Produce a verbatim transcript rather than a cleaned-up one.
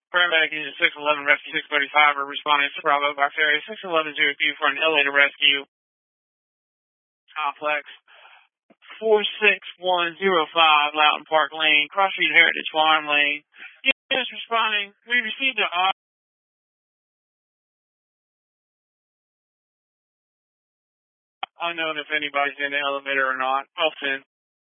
Paramedic Unit six eleven Rescue six thirty-five are responding to Bravo by ferry six eleven zero two for an elevator rescue. Complex four six one zero five Loughton Park Lane, Cross Street Heritage Farm Lane. Yes, responding. We received an unknown if anybody's in the elevator or not. Well,